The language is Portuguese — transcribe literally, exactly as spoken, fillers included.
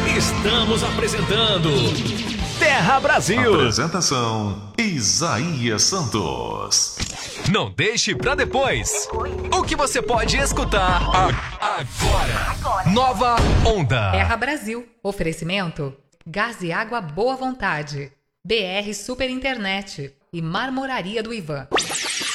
Estamos apresentando Terra Brasil. Apresentação Isaías Santos. Não deixe pra depois. O que você pode escutar agora. Nova Onda. Terra Brasil. Oferecimento: Gás e Água Boa Vontade, B R Super Internet e Marmoraria do Ivan.